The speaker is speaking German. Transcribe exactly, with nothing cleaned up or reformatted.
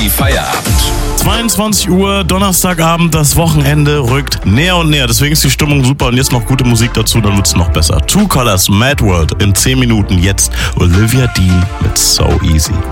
Energy Feierabend. zweiundzwanzig Uhr, Donnerstagabend, das Wochenende rückt näher und näher. Deswegen ist die Stimmung super und jetzt noch gute Musik dazu, dann wird's noch besser. Two Colors, Mad World in zehn Minuten. Jetzt Olivia Dean mit So Easy.